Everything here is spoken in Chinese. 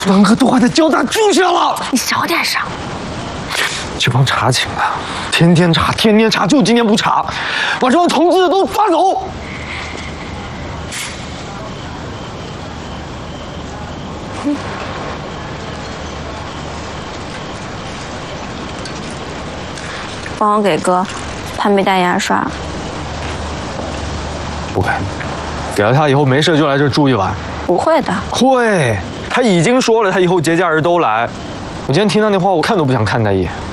狼哥都快得叫他住下了。 你小点声。 就帮查寝了，天天查，天天查，就今天不查，把这帮同志都抓走。 帮我给哥，他没带牙刷。 不给，给了他以后没事就来这住一晚。 不会的。 会，他已经说了，他以后节假日都来。我今天听他那话，我看都不想看他一眼。